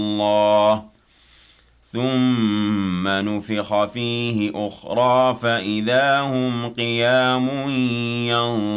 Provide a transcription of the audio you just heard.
الله ثم نفخ فيه أخرى فإذا هم قيام